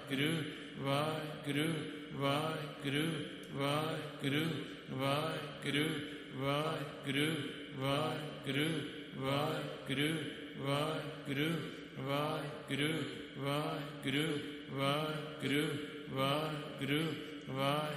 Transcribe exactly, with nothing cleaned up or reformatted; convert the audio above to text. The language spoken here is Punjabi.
ਵਾਹਿਗੁਰੂ ਵਾਹਿਗੁਰੂ ਵਾਹਿਗੁਰੂ ਵਾਹਿਗੁਰੂ ਵਾਹਿਗੁਰੂ ਵਾਹਿਗੁਰੂ ਵਾਹਿਗੁਰੂ ਵਾਹਿਗੁਰੂ ਵਾਹਿਗੁਰੂ ਵਾਹਿਗੁਰੂ ਵਾਹਿਗੁਰੂ ਵਾਹਿਗੁਰੂ ਵਾਹਿਗੁਰੂ ਵਾਹਿ